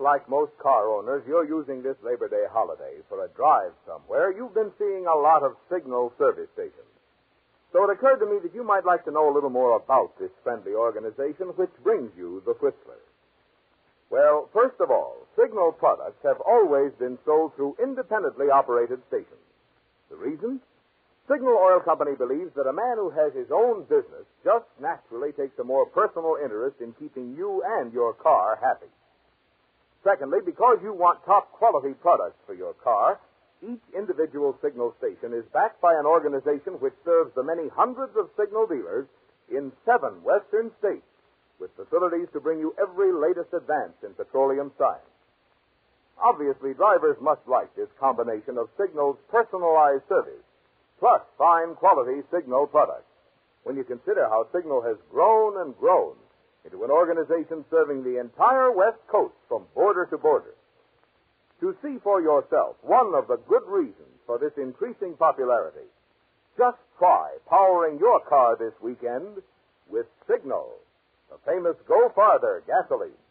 like most car owners, you're using this Labor Day holiday for a drive somewhere, you've been seeing a lot of Signal service stations. So it occurred to me that you might like to know a little more about this friendly organization which brings you the Fritzler. Well, first of all, Signal products have always been sold through independently operated stations. The reason? Signal Oil Company believes that a man who has his own business just naturally takes a more personal interest in keeping you and your car happy. Secondly, because you want top-quality products for your car, each individual Signal station is backed by an organization which serves the many hundreds of Signal dealers in 7 western states, with facilities to bring you every latest advance in petroleum science. Obviously, drivers must like this combination of Signal's personalized service plus fine quality Signal products. When you consider how Signal has grown and grown into an organization serving the entire West Coast from border to border. To see for yourself one of the good reasons for this increasing popularity, just try powering your car this weekend with Signal, the famous Go Farther gasoline.